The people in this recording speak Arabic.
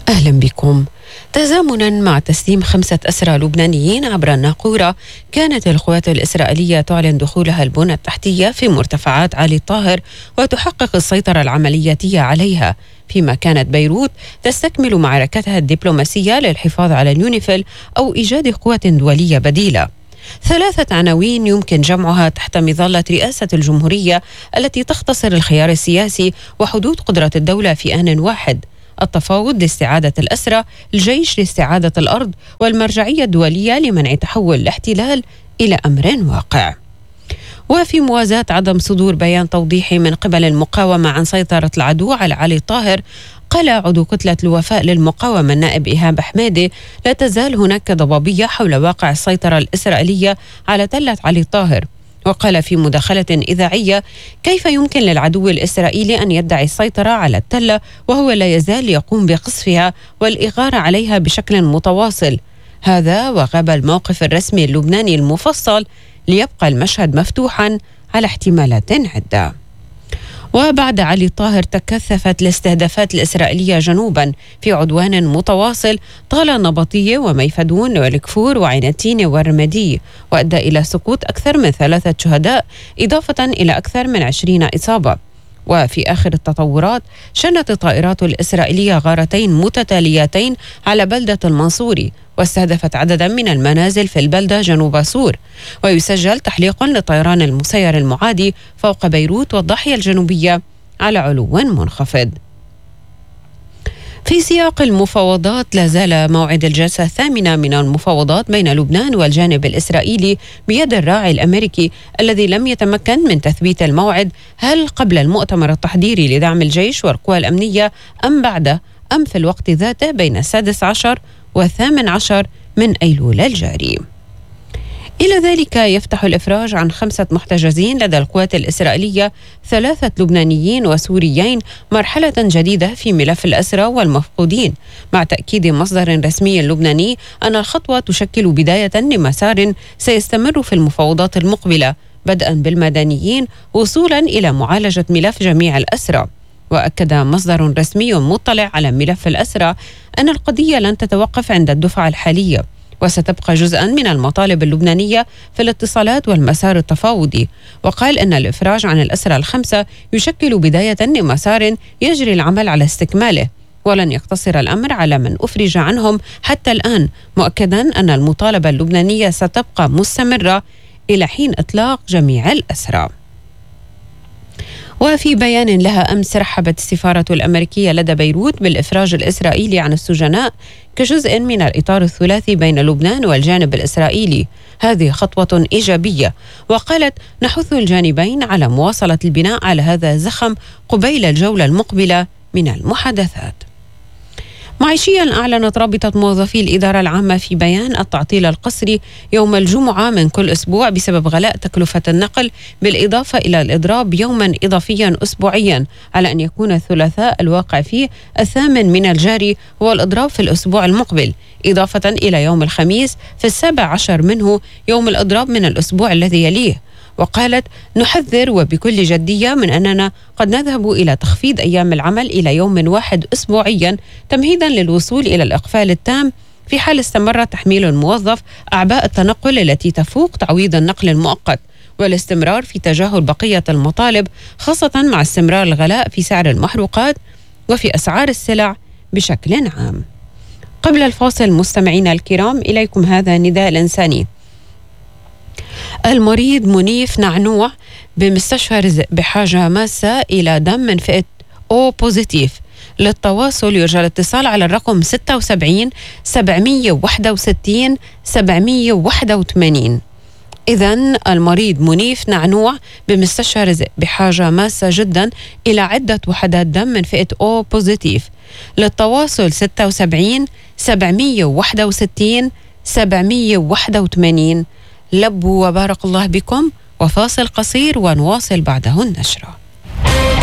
أهلا بكم. تزامنا مع تسليم 5 أسرى لبنانيين عبر الناقورة، كانت القوات الإسرائيلية تعلن دخولها البنى التحتية في مرتفعات علي الطاهر وتحقق السيطرة العملياتية عليها، فيما كانت بيروت تستكمل معركتها الدبلوماسية للحفاظ على اليونيفيل أو إيجاد قوة دولية بديلة. 3 عناوين يمكن جمعها تحت مظلة رئاسة الجمهورية التي تختصر الخيار السياسي وحدود قدرة الدولة في آن واحد: التفاوض لاستعادة الأسرى، الجيش لاستعادة الأرض، والمرجعية الدولية لمنع تحول الاحتلال إلى أمر واقع. وفي موازاة عدم صدور بيان توضيحي من قبل المقاومة عن سيطرة العدو على علي الطاهر، قال عضو كتلة الوفاء للمقاومة النائب إيهاب حمادي: لا تزال هناك ضبابية حول واقع السيطرة الإسرائيلية على تلة علي الطاهر. وقال في مداخلة إذاعية: كيف يمكن للعدو الإسرائيلي أن يدعي السيطرة على التلة وهو لا يزال يقوم بقصفها والإغارة عليها بشكل متواصل؟ هذا وغاب الموقف الرسمي اللبناني المفصل، ليبقى المشهد مفتوحا على احتمالات عدة. وبعد علي الطاهر تكثفت الاستهدافات الإسرائيلية جنوبا في عدوان متواصل طال نبطية وميفدون والكفور وعينتين والرمادي، وأدى إلى سقوط أكثر من 3 شهداء إضافة إلى أكثر من 20 إصابة. وفي آخر التطورات شنت الطائرات الإسرائيلية غارتين متتاليتين على بلدة المنصوري، واستهدفت عددا من المنازل في البلدة جنوب سور. ويسجل تحليق للطيران المسير المعادي فوق بيروت والضاحية الجنوبية على علو منخفض. في سياق المفاوضات، لا زال موعد الجلسة 8 من المفاوضات بين لبنان والجانب الإسرائيلي بيد الراعي الأمريكي الذي لم يتمكن من تثبيت الموعد، هل قبل المؤتمر التحضيري لدعم الجيش والقوى الأمنية أم بعده أم في الوقت ذاته بين 16 و18 من أيلول الجاري. إلى ذلك يفتح الإفراج عن 5 محتجزين لدى القوات الإسرائيلية 3 لبنانيين وسوريين مرحلة جديدة في ملف الأسرى والمفقودين، مع تأكيد مصدر رسمي لبناني أن الخطوة تشكل بداية لمسار سيستمر في المفاوضات المقبلة، بدءا بالمدنيين وصولا إلى معالجة ملف جميع الأسرى. وأكد مصدر رسمي مطلع على ملف الأسرى أن القضية لن تتوقف عند الدفعة الحالية، وستبقى جزءا من المطالب اللبنانية في الاتصالات والمسار التفاوضي. وقال أن الإفراج عن الأسرى ال5 يشكل بداية لمسار يجري العمل على استكماله، ولن يقتصر الأمر على من أفرج عنهم حتى الآن، مؤكدا أن المطالبة اللبنانية ستبقى مستمرة إلى حين إطلاق جميع الأسرى. وفي بيان لها أمس، رحبت السفارة الأمريكية لدى بيروت بالإفراج الإسرائيلي عن السجناء كجزء من الإطار الثلاثي بين لبنان والجانب الإسرائيلي. هذه خطوة إيجابية، وقالت: نحث الجانبين على مواصلة البناء على هذا الزخم قبيل الجولة المقبلة من المحادثات. معيشيا، أعلنت رابطة موظفي الإدارة العامة في بيان التعطيل القسري يوم الجمعة من كل أسبوع بسبب غلاء تكلفة النقل، بالإضافة إلى الإضراب يوما إضافيا أسبوعيا، على أن يكون الثلاثاء الواقع فيه 8 من الجاري هو الإضراب في الأسبوع المقبل، إضافة إلى يوم الخميس في 17 منه يوم الإضراب من الأسبوع الذي يليه. وقالت: نحذر وبكل جدية من أننا قد نذهب إلى تخفيض أيام العمل إلى يوم واحد أسبوعيا، تمهيدا للوصول إلى الإقفال التام في حال استمر تحميل الموظف أعباء التنقل التي تفوق تعويض النقل المؤقت، والاستمرار في تجاهل بقية المطالب، خاصة مع استمرار الغلاء في سعر المحروقات وفي أسعار السلع بشكل عام. قبل الفاصل مستمعينا الكرام، إليكم هذا النداء الإنساني. المريض منيف نعنوع بمستشفى رزق بحاجة ماسة إلى دم من فئة O بوزيتيف. للتواصل يرجى الاتصال على الرقم 76 761 781. إذن المريض منيف نعنوع بمستشفى رزق بحاجة ماسة جدا إلى عدة وحدات دم من فئة O بوزيتيف. للتواصل 76 761 781. لبوا وبارك الله بكم، وفاصل قصير ونواصل بعده النشرة.